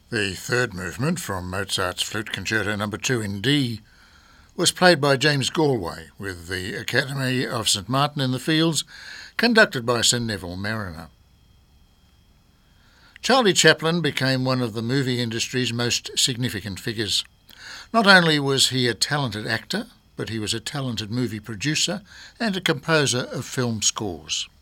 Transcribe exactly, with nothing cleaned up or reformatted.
The third movement from Mozart's Flute Concerto number two in D was played by James Galway with the Academy of St Martin in the Fields, conducted by Sir Neville Marriner. Charlie Chaplin became one of the movie industry's most significant figures. Not only was he a talented actor, but he was a talented movie producer and a composer of film scores.